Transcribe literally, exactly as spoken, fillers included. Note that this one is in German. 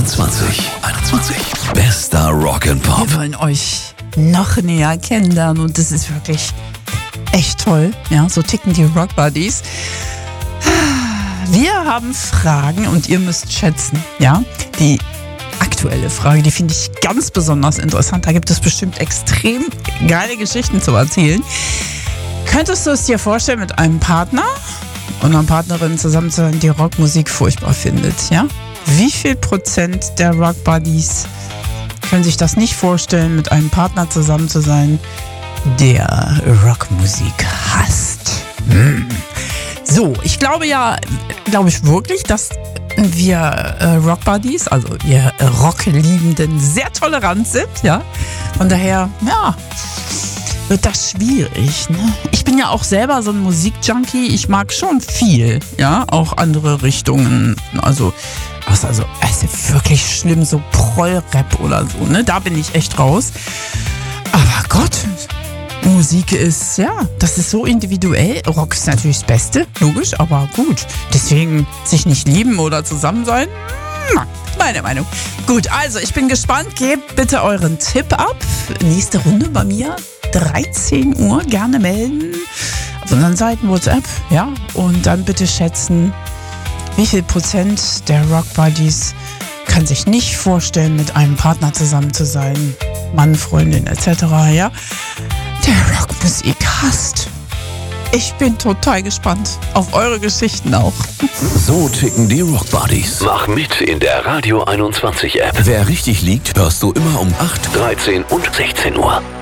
einundzwanzig. einundzwanzig. Bester Rock and Pop. Wir wollen euch noch näher kennenlernen und das ist wirklich echt toll. Ja, so ticken die Rock Buddies. Wir haben Fragen und ihr müsst schätzen. Ja, die aktuelle Frage, die finde ich ganz besonders interessant. Da gibt es bestimmt extrem geile Geschichten zu erzählen. Könntest du es dir vorstellen, mit einem Partner und einer Partnerin zusammen zu sein, die Rockmusik furchtbar findet? Ja? Wie viel Prozent der Rock Buddies können sich das nicht vorstellen, mit einem Partner zusammen zu sein, der Rockmusik hasst? Hm. So, ich glaube ja, glaube ich wirklich, dass wir äh, Rock Buddies, also wir Rockliebenden, sehr tolerant sind, ja. Von daher, ja, wird das schwierig, ne? Ich bin ja auch selber so ein Musikjunkie, ich mag schon viel, ja, auch andere Richtungen, also, also, also es ist wirklich schlimm, so Proll-Rap oder so, ne, da bin ich echt raus. Aber Gott, Musik ist, ja, das ist so individuell. Rock ist natürlich das Beste, logisch, aber gut. Deswegen sich nicht lieben oder zusammen sein, meine Meinung. Gut, also ich bin gespannt. Gebt bitte euren Tipp ab. Nächste Runde bei mir, dreizehn Uhr, gerne melden. Auf unseren Seiten WhatsApp, ja. Und dann bitte schätzen, wie viel Prozent der Rock Buddies kann sich nicht vorstellen, mit einem Partner zusammen zu sein. Mann, Freundin et cetera, ja. Der Rockmusik hasst. Ich bin total gespannt auf eure Geschichten auch. So ticken die Rock Buddies. Mach mit in der Radio einundzwanzig App. Wer richtig liegt, hörst du immer um acht, dreizehn und sechzehn Uhr.